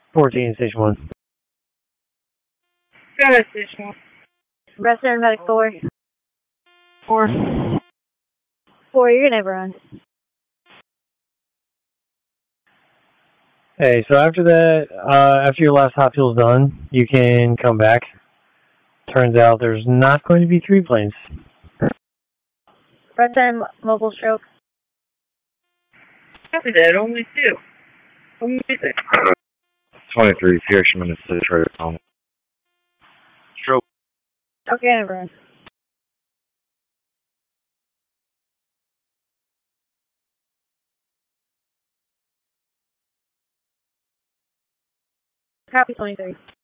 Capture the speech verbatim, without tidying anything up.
fourteen, Station one. Go ahead, Station one. Wrestler Medic four. Four. Four, you're gonna run. Hey, so after that, uh, after your last hot fuel's done, you can come back. Turns out there's not going to be three planes. Wrestler Mobile Stroke. Copy that, only two. Only two. twenty-three, Fisherman is Detroit. Stroke. Okay, never run. Copy twenty-three.